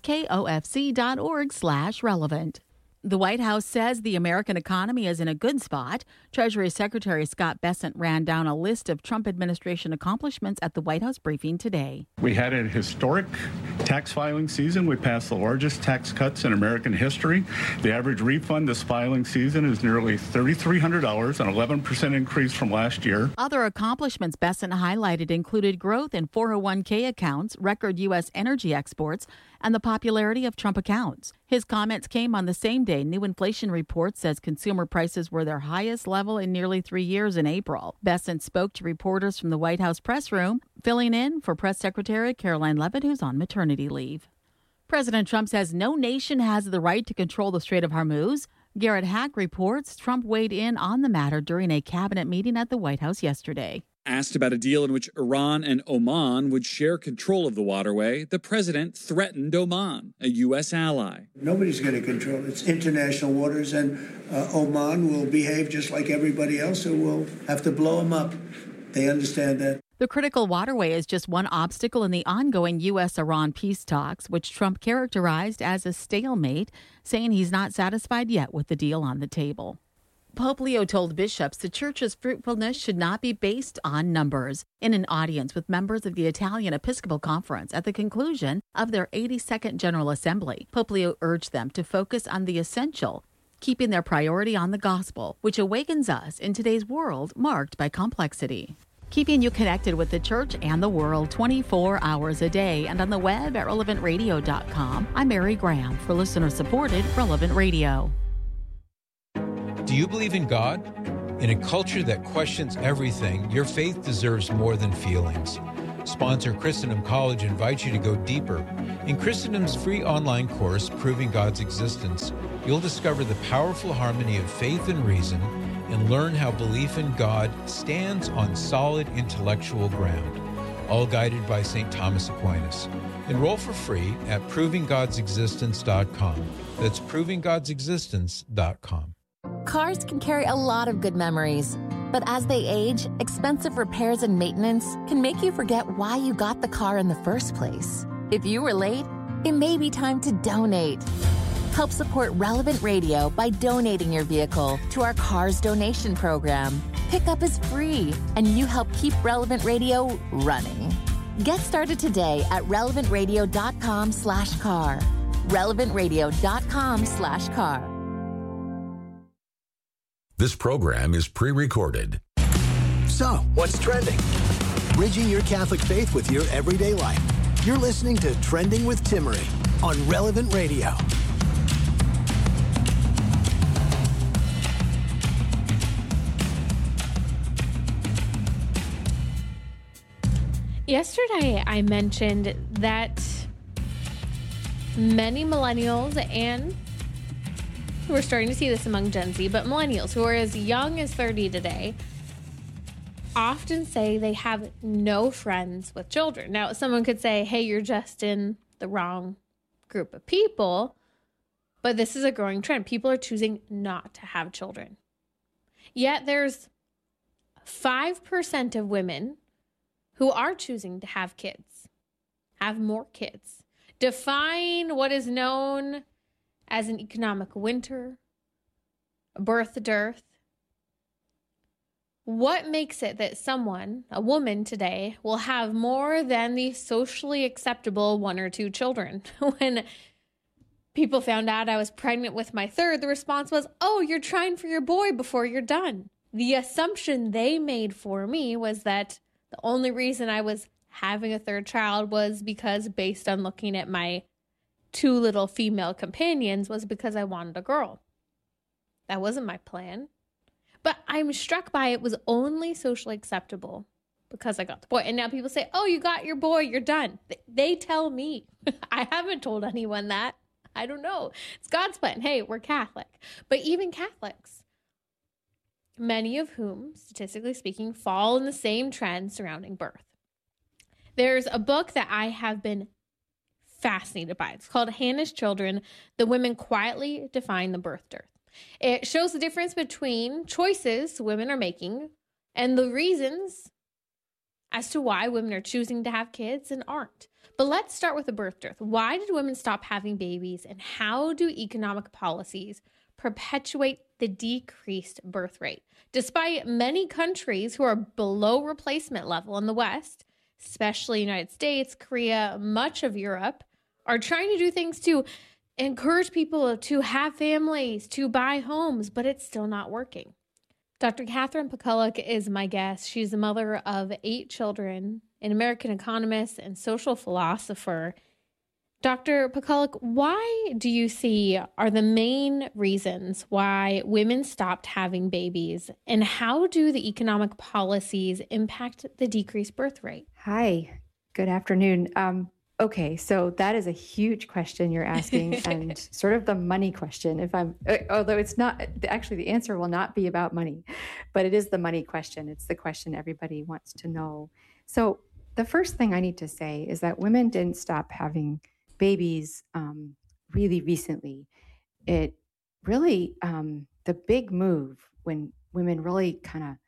kofc.org slash relevant. The White House says the American economy is in a good spot. Treasury Secretary Scott Bessent ran down a list of Trump administration accomplishments at the White House briefing today. We had a historic tax filing season. We passed the largest tax cuts in American history. The average refund this filing season is nearly three thousand three hundred dollars, an eleven percent increase from last year. Other accomplishments Bessent highlighted included growth in four oh one k accounts, record U S energy exports, and the popularity of Trump accounts. His comments came on the same day new inflation report says consumer prices were their highest level in nearly three years in April. Bessent spoke to reporters from the White House press room, filling in for Press Secretary Caroline Leavitt, who's on maternity leave. President Trump says no nation has the right to control the Strait of Hormuz. Garrett Hack reports Trump weighed in on the matter during a cabinet meeting at the White House yesterday. Asked about a deal in which Iran and Oman would share control of the waterway, the president threatened Oman, a U S ally. Nobody's going to control it. It's international waters, and uh, Oman will behave just like everybody else, so we'll have to blow them up. They understand that. The critical waterway is just one obstacle in the ongoing U S Iran peace talks, which Trump characterized as a stalemate, saying he's not satisfied yet with the deal on the table. Pope Leo told bishops the church's fruitfulness should not be based on numbers. In an audience with members of the Italian Episcopal Conference at the conclusion of their eighty-second General Assembly, Pope Leo urged them to focus on the essential, keeping their priority on the gospel, which awakens us in today's world marked by complexity. Keeping you connected with the church and the world twenty-four hours a day and on the web at relevant radio dot com. I'm Mary Graham for listener-supported Relevant Radio. Do you believe in God? In a culture that questions everything, your faith deserves more than feelings. Sponsor Christendom College invites you to go deeper. In Christendom's free online course, Proving God's Existence, you'll discover the powerful harmony of faith and reason and learn how belief in God stands on solid intellectual ground, all guided by Saint Thomas Aquinas. Enroll for free at proving gods existence dot com. That's proving gods existence dot com. Cars can carry a lot of good memories, but as they age, expensive repairs and maintenance can make you forget why you got the car in the first place. If you were late, it may be time to donate. Help support Relevant Radio by donating your vehicle to our Cars Donation Program. Pickup is free, and you help keep Relevant Radio running. Get started today at relevant radio dot com slash car. relevant radio dot com slash car. This program is pre-recorded. So, what's trending? Bridging your Catholic faith with your everyday life. You're listening to Trending with Timmerie on Relevant Radio. Yesterday, I mentioned that many millennials, and we're starting to see this among Gen Z, but millennials who are as young as thirty today often say they have no friends with children. Now, someone could say, hey, you're just in the wrong group of people, but this is a growing trend. People are choosing not to have children. Yet there's five percent of women who are choosing to have kids, have more kids. Define what is known as an economic winter, a birth dearth. What makes it that someone, a woman today, will have more than the socially acceptable one or two children? When people found out I was pregnant with my third, the response was, oh, you're trying for your boy before you're done. The assumption they made for me was that the only reason I was having a third child was because, based on looking at my two little female companions, was because I wanted a girl. That wasn't my plan. But I'm struck by it was only socially acceptable because I got the boy. And now people say, oh, you got your boy, you're done. They tell me. I haven't told anyone that. I don't know. It's God's plan. Hey, we're Catholic. But even Catholics, many of whom, statistically speaking, fall in the same trend surrounding birth. There's a book that I have been fascinated by. It's called Hannah's Children, The Women Quietly Define the Birth Dearth. It shows the difference between choices women are making and the reasons as to why women are choosing to have kids and aren't. But let's start with the birth dearth. Why did women stop having babies, and how do economic policies perpetuate the decreased birth rate? Despite many countries who are below replacement level in the West, especially the United States, Korea, much of Europe, are trying to do things to encourage people to have families, to buy homes, but it's still not working. Doctor Catherine Pakuluk is my guest. She's the mother of eight children, an American economist and social philosopher. Doctor Pakuluk, why do you see are the main reasons why women stopped having babies, and how do the economic policies impact the decreased birth rate? Hi, good afternoon. Um, okay, so that is a huge question you're asking, and sort of the money question. If I'm, although it's not actually, the answer will not be about money, but it is the money question. It's the question everybody wants to know. So the first thing I need to say is that women didn't stop having babies um, really recently. It really, um, the big move when women really kind of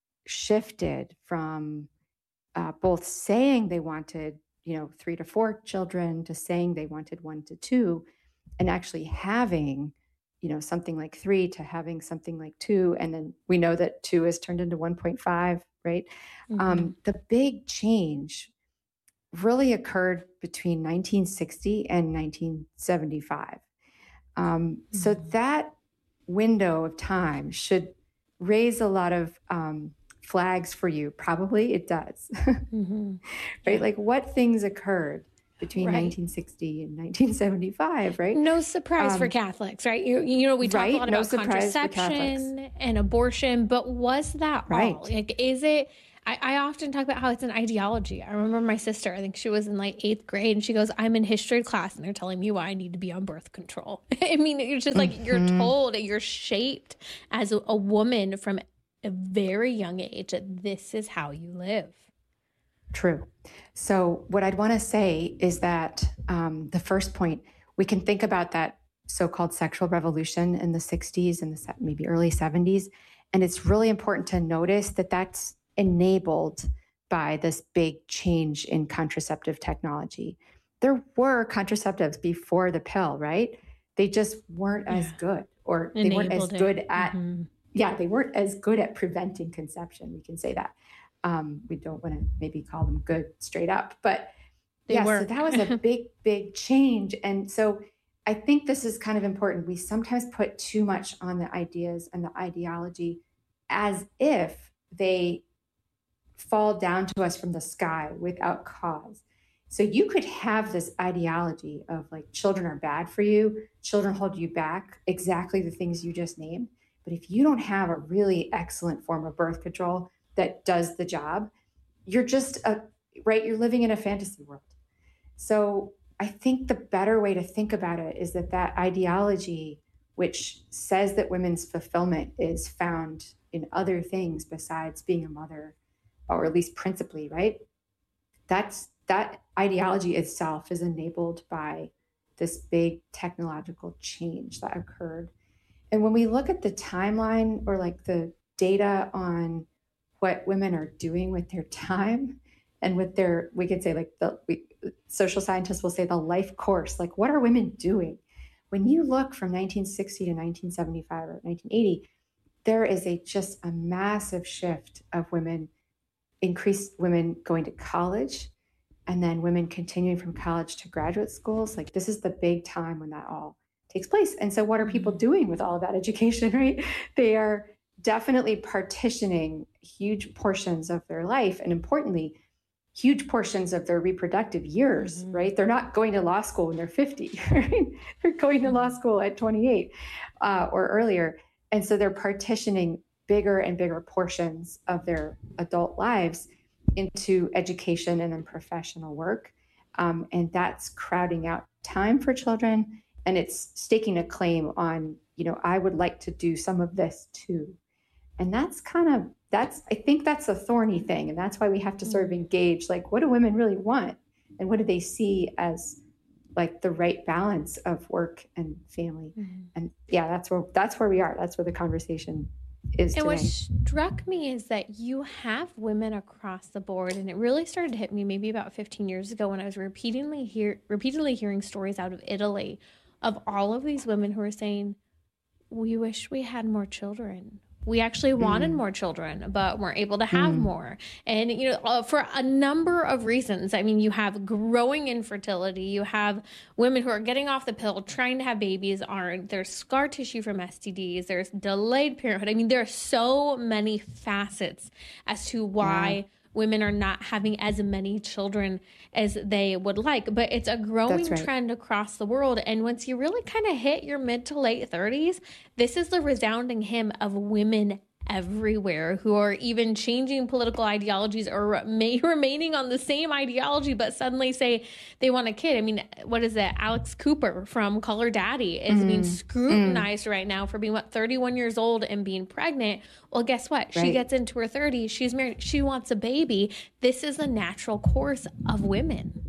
shifted from uh, both saying they wanted, you know, three to four children to saying they wanted one to two, and actually having, you know, something like three to having something like two. And then we know that two is turned into one point five, right? Mm-hmm. Um, the big change really occurred between nineteen sixty and nineteen seventy-five. Um, mm-hmm. So that window of time should raise a lot of um, flags for you. Probably it does. Mm-hmm. Right? Yeah. Like, what things occurred between Right. nineteen sixty and nineteen seventy-five, right? No surprise Um, for Catholics, right? You, you know, we talk right? a lot No about surprise for contraception and abortion, but was that Right. all? Like, is it? I, I often talk about how it's an ideology. I remember my sister, I think she was in like eighth grade, and she goes, I'm in history class, and they're telling me why I need to be on birth control. I mean, it's just like you're Mhm. told, you're shaped as a, a woman from a very young age that this is how you live. True. So, what I'd want to say is that um, the first point, we can think about that so called sexual revolution in the sixties and the se- maybe early seventies. And it's really important to notice that that's enabled by this big change in contraceptive technology. There were contraceptives before the pill, right? They just weren't as Yeah. good, or they weren't as Enabled it. good at, Mhm. yeah, they weren't as good at preventing conception. We can say that. Um, we don't want to maybe call them good straight up, but They yeah, so were. that was a big, big change. And so I think this is kind of important. We sometimes put too much on the ideas and the ideology as if they fall down to us from the sky without cause. So you could have this ideology of like children are bad for you, children hold you back, exactly the things you just named. But if you don't have a really excellent form of birth control that does the job, you're just a right, you're living in a fantasy world. So I think the better way to think about it is that that ideology, which says that women's fulfillment is found in other things besides being a mother, or at least principally, right? That's that ideology itself is enabled by this big technological change that occurred. And when we look at the timeline or like the data on what women are doing with their time and with their, we could say like the we, social scientists will say the life course, like what are women doing? When you look from nineteen sixty to nineteen seventy-five or nineteen eighty, there is a just a massive shift of women, increased women going to college, and then women continuing from college to graduate schools. Like this is the big time when that all takes place. And so what are people doing with all of that education, right? They are definitely partitioning huge portions of their life, and importantly, huge portions of their reproductive years, Mhm. right? They're not going to law school when they're fifty, right? They're going to law school at twenty-eight uh, or earlier. And so they're partitioning bigger and bigger portions of their adult lives into education and then professional work. Um, and that's crowding out time for children. And it's staking a claim on, you know, I would like to do some of this too. And that's kind of, that's, I think that's a thorny thing. And that's why we have to sort of engage, like, what do women really want? And what do they see as like the right balance of work and family? Mm-hmm. And yeah, that's where, that's where we are. That's where the conversation is And today. what struck me is that you have women across the board, and it really started to hit me maybe about fifteen years ago when I was repeatedly hear repeatedly hearing stories out of Italy of all of these women who are saying, "We wish we had more children. We actually wanted Mm. more children, but weren't able to have Mm. more." And, you know, uh, for a number of reasons. I mean, you have growing infertility. You have women who are getting off the pill, trying to have babies, aren't. There's scar tissue from S T Ds. There's delayed parenthood. I mean, there are so many facets as to why Yeah. women are not having as many children as they would like. But it's a growing That's right. trend across the world. And once you really kind of hit your mid to late thirties, this is the resounding hymn of women everywhere who are even changing political ideologies or may, remaining on the same ideology, but suddenly say they want a kid. I mean, what is it? Alex Cooper from Color Daddy is Mm. being scrutinized right now for being, what, thirty-one years old and being pregnant. Well, guess what? She Right. gets into her thirties. She's married. She wants a baby. This is the natural course of women.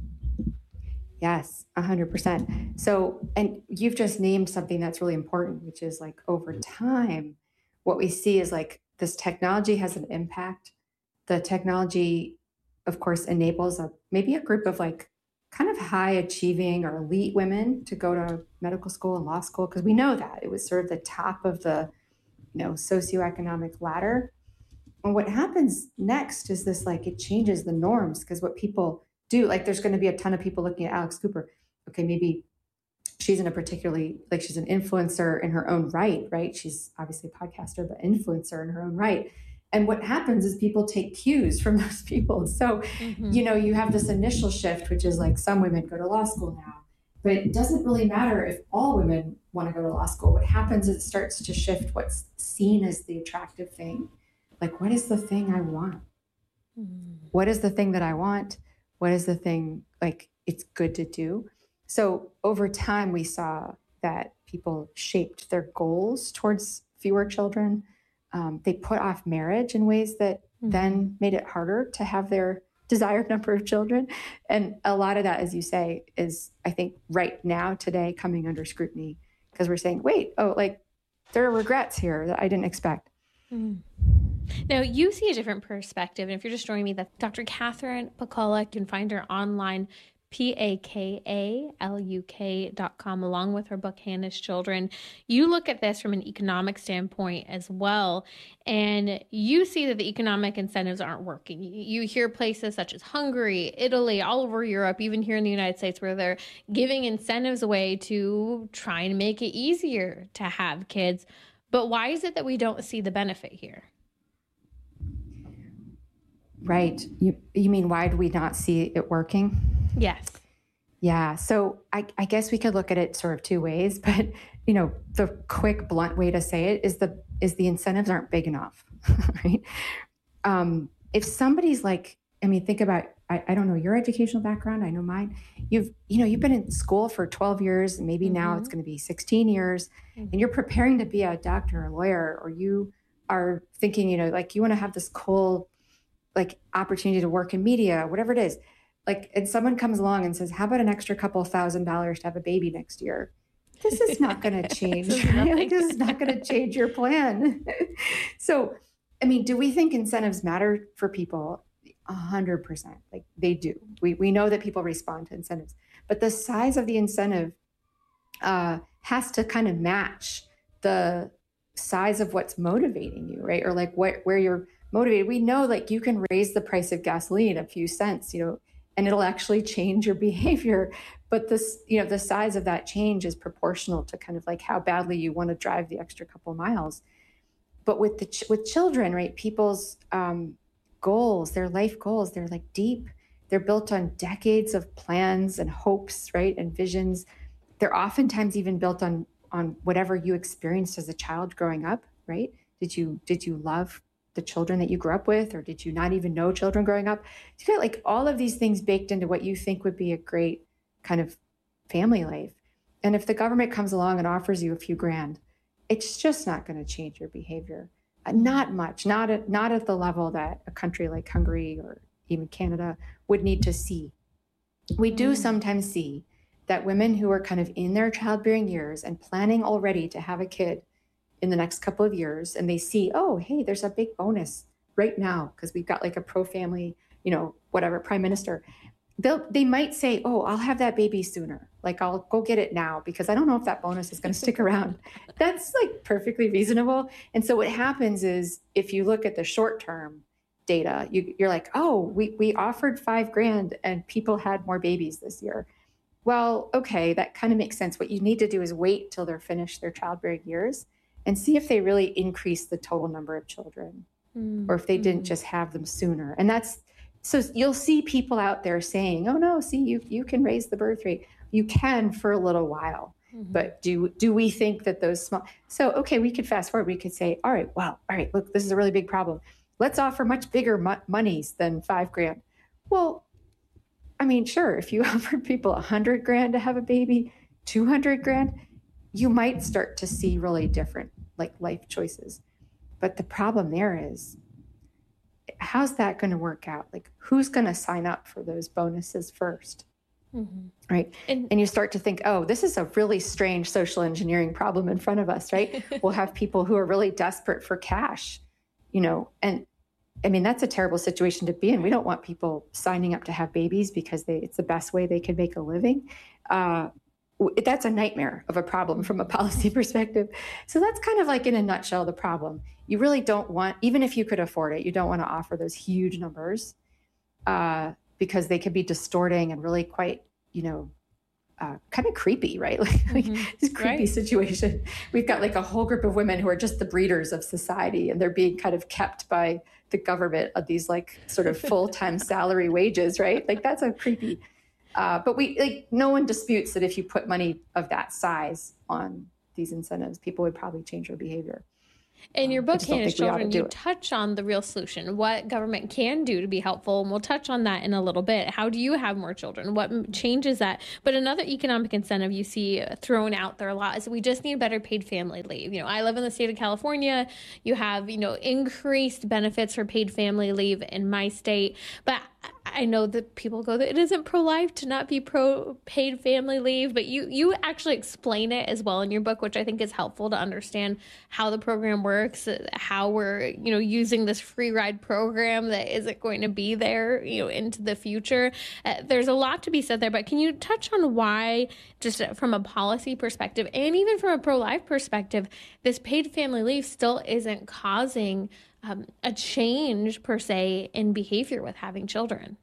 Yes, one hundred percent. So, and you've just named something that's really important, which is like over time, what we see is like this technology has an impact. The technology, of course, enables a maybe a group of like kind of high achieving or elite women to go to medical school and law school, because we know that it was sort of the top of the, you know, socioeconomic ladder. And what happens next is this, like, it changes the norms, because what people do, like, there's going to be a ton of people looking at Alex Cooper. Okay, maybe she's in a particularly, like, she's an influencer in her own right, right? She's obviously a podcaster, but influencer in her own right. And what happens is people take cues from those people. So, mm-hmm. you know, you have this initial shift, which is like some women go to law school now, but it doesn't really matter if all women want to go to law school. What happens is it starts to shift what's seen as the attractive thing. Like, what is the thing I want? Mm-hmm. What is the thing that I want? What is the thing, like, it's good to do? So over time, we saw that people shaped their goals towards fewer children. Um, they put off marriage in ways that mm-hmm. then made it harder to have their desired number of children. And a lot of that, as you say, is, I think, right now, today, coming under scrutiny because we're saying, wait, oh, like, there are regrets here that I didn't expect. Mm. Now, you see a different perspective. And if you're just joining me, that's Doctor Catherine Pakaluk. You can find her online, P A K A L U K dot com, along with her book, Hannah's Children. You look at this from an economic standpoint as well, and you see that the economic incentives aren't working. You hear places such as Hungary, Italy, all over Europe, even here in the United States, where they're giving incentives away to try and make it easier to have kids. But why is it that we don't see the benefit here? Right. You you mean, why do we not see it working? Yes. Yeah. So I, I guess we could look at it sort of two ways, but you know, the quick, blunt way to say it is the is the incentives aren't big enough, right? Um, if somebody's like, I mean, think about, I, I don't know your educational background, I know mine. You've, you know, you've been in school for twelve years, and maybe mm-hmm. now it's going to be sixteen years, mm-hmm. and you're preparing to be a doctor or a lawyer, or you are thinking, you know, like you want to have this cool, like, opportunity to work in media, whatever it is. Like, and someone comes along and says, how about an extra couple thousand dollars to have a baby next year? This is not going to change. Like, this is not going to change your plan. So, I mean, do we think incentives matter for people? A hundred percent. Like, they do. We we know that people respond to incentives, but the size of the incentive uh, has to kind of match the size of what's motivating you, right? Or like what, where you're motivated. We know, like, you can raise the price of gasoline a few cents, you know, and it'll actually change your behavior. But this, you know, the size of that change is proportional to kind of like how badly you want to drive the extra couple miles. But with the ch- with children, right, people's um, goals, their life goals, they're like deep. They're built on decades of plans and hopes, right, and visions. They're oftentimes even built on on whatever you experienced as a child growing up, right? Did you did you love the children that you grew up with, or did you not even know children growing up? You got like all of these things baked into what you think would be a great kind of family life. And if the government comes along and offers you a few grand, it's just not going to change your behavior. Uh, not much, not at, not at the level that a country like Hungary or even Canada would need to see. We do sometimes see that women who are kind of in their childbearing years and planning already to have a kid in the next couple of years, and they see, oh, hey, there's a big bonus right now because we've got like a pro-family, you know, whatever, prime minister. They'll, they might say, oh, I'll have that baby sooner. Like, I'll go get it now because I don't know if that bonus is going to stick around. That's like perfectly reasonable. And so what happens is, if you look at the short-term data, you, you're like, oh, we, we offered five grand and people had more babies this year. Well, okay, that kind of makes sense. What you need to do is wait till they're finished their childbearing years and see if they really increase the total number of children, mm. or if they didn't just have them sooner. And that's, so you'll see people out there saying, oh no, see, you you can raise the birth rate. You can for a little while, mm-hmm. but do do we think that those small, so, okay, we could fast forward. We could say, all right, wow, all right, look, this is a really big problem. Let's offer much bigger mo- monies than five grand. Well, I mean, sure, if you offered people a hundred grand to have a baby, two hundred grand, you might start to see really different like life choices. But the problem there is, how's that going to work out? Like, who's going to sign up for those bonuses first? Mm-hmm. Right. And, and you start to think, oh, this is a really strange social engineering problem in front of us, right? We'll have people who are really desperate for cash, you know, and I mean, that's a terrible situation to be in. We don't want people signing up to have babies because they, it's the best way they can make a living. Uh, that's a nightmare of a problem from a policy perspective. So that's kind of like, in a nutshell, the problem. You really don't want, even if you could afford it, you don't want to offer those huge numbers uh, because they could be distorting and really quite, you know, uh, kind of creepy, right? Like, like Mm-hmm. this creepy Right. situation. We've got like a whole group of women who are just the breeders of society, and they're being kind of kept by the government of these like sort of full-time salary wages, right? Like that's a creepy. Uh, but we like no one disputes that if you put money of that size on these incentives, people would probably change their behavior. In your I book, just don't Hannah's think we ought to Children, do you it. touch on the real solution, what government can do to be helpful, and we'll touch on that in a little bit. How do you have more children? What m- changes that? But another economic incentive you see uh, thrown out there a lot is we just need better paid family leave. You know, I live in the state of California. You have, you know, increased benefits for paid family leave in my state, but I know that people go that it isn't pro-life to not be pro paid family leave, but you you actually explain it as well in your book, which I think is helpful to understand how the program works, uh, how we're, you know, using this free ride program that isn't going to be there, you know, into the future. Uh, there's a lot to be said there, but can you touch on why, just from a policy perspective and even from a pro-life perspective, this paid family leave still isn't causing um, a change per se in behavior with having children?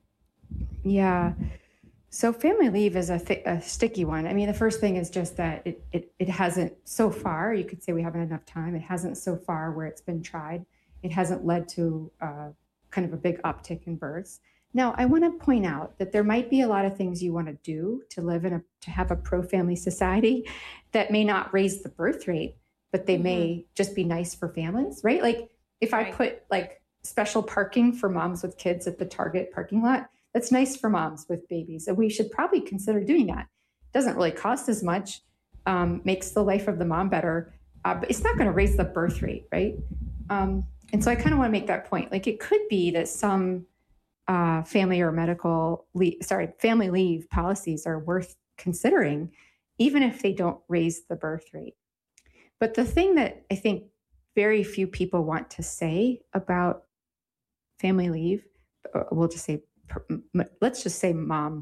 Yeah. So family leave is a, th- a sticky one. I mean, the first thing is just that it, it, it hasn't so far, you could say we haven't enough time. It hasn't so far where it's been tried. It hasn't led to uh, kind of a big uptick in births. Now, I want to point out that there might be a lot of things you want to do to live in a, to have a pro-family society that may not raise the birth rate, but they mm-hmm. may just be nice for families, right? Like if right. I put like special parking for moms with kids at the Target parking lot, that's nice for moms with babies. And we should probably consider doing that. It doesn't really cost as much, um, makes the life of the mom better, uh, but it's not going to raise the birth rate, right? Um, and so I kind of want to make that point. Like it could be that some uh, family or medical, leave, sorry, family leave policies are worth considering, even if they don't raise the birth rate. But the thing that I think very few people want to say about family leave, we'll just say, let's just say mom,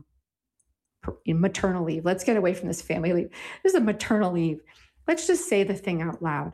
maternal leave. Let's get away from this family leave. This is a maternal leave. Let's just say the thing out loud.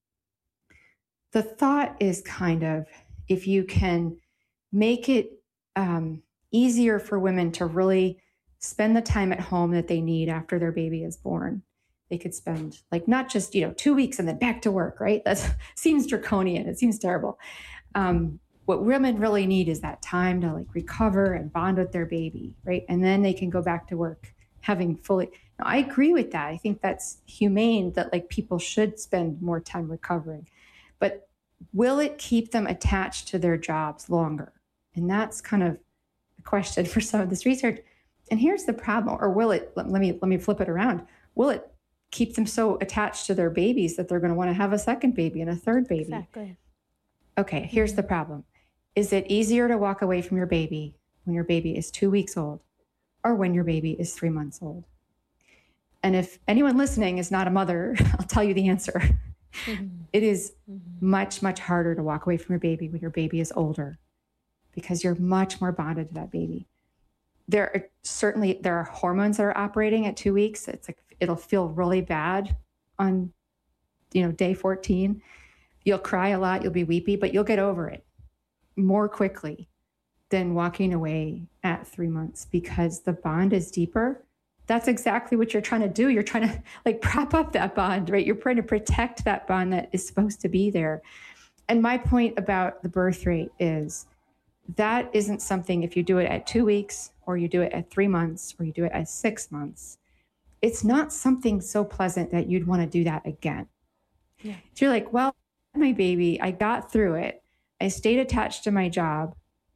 The thought is kind of, if you can make it um, easier for women to really spend the time at home that they need after their baby is born. They could spend like not just, you know, two weeks and then back to work, right? That seems draconian. It seems terrible. Um, what women really need is that time to like recover and bond with their baby, right? And then they can go back to work having fully. Now, I agree with that. I think that's humane that like people should spend more time recovering. But will it keep them attached to their jobs longer? And that's kind of a question for some of this research. And here's the problem, or will it, let, let me let me flip it around. Will it keep them so attached to their babies that they're going to want to have a second baby and a third baby? Exactly. Okay, here's the problem. Is it easier to walk away from your baby when your baby is two weeks old or when your baby is three months old? And if anyone listening is not a mother, I'll tell you the answer. Mm-hmm. It is mm-hmm. much, much harder to walk away from your baby when your baby is older because you're much more bonded to that baby. There are certainly, there are hormones that are operating at two weeks. It's like, it'll feel really bad on, you know, day fourteen. You'll cry a lot, you'll be weepy, but you'll get over it more quickly than walking away at three months because the bond is deeper. That's exactly what you're trying to do. You're trying to like prop up that bond, right? You're trying to protect that bond that is supposed to be there. And my point about the birth rate is that isn't something, if you do it at two weeks or you do it at three months or you do it at six months, it's not something so pleasant that you'd want to do that again. Yeah. So you're like, well, my baby, I got through it. I stayed attached to my job.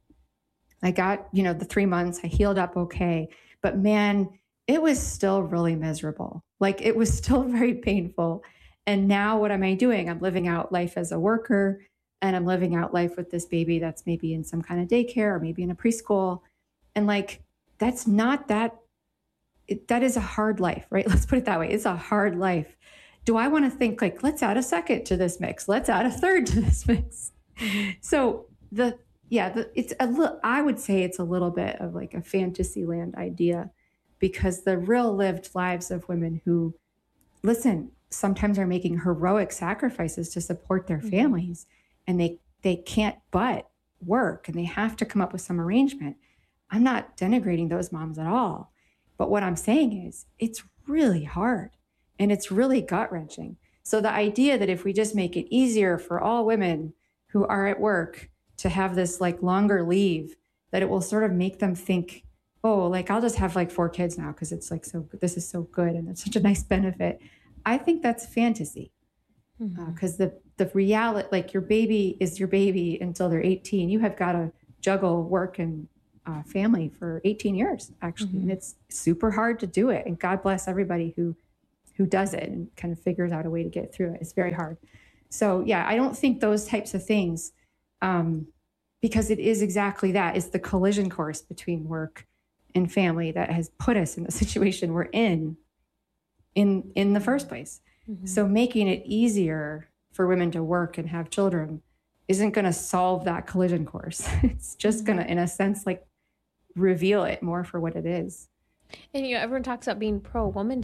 I got, you know, the three months, I healed up okay. But man, it was still really miserable. Like it was still very painful. And now what am I doing? I'm living out life as a worker and I'm living out life with this baby that's maybe in some kind of daycare or maybe in a preschool. And like, that's not that, it, that is a hard life, right? Let's put it that way. It's a hard life. Do I want to think like, let's add a second to this mix. Let's add a third to this mix. So the, yeah, the, it's a little, I would say it's a little bit of like a fantasy land idea because the real lived lives of women who, listen, sometimes are making heroic sacrifices to support their families and they, they can't but work and they have to come up with some arrangement. I'm not denigrating those moms at all. But what I'm saying is it's really hard and it's really gut wrenching. So the idea that if we just make it easier for all women who are at work to have this like longer leave, that it will sort of make them think, oh, like I'll just have like four kids now because it's like so, this is so good and it's such a nice benefit. I think that's fantasy because mm-hmm. uh, the, the reality, like your baby is your baby until they're eighteen. You have got to juggle work and uh, family for eighteen years, actually. Mm-hmm. And it's super hard to do it. And God bless everybody who, who does it and kind of figures out a way to get through it. It's very hard. So yeah, I don't think those types of things, um, because it is exactly that, it's the collision course between work and family that has put us in the situation we're in, in, in the first place. Mm-hmm. So making it easier for women to work and have children isn't going to solve that collision course. It's just going to, in a sense, like reveal it more for what it is. And you know, everyone talks about being pro-woman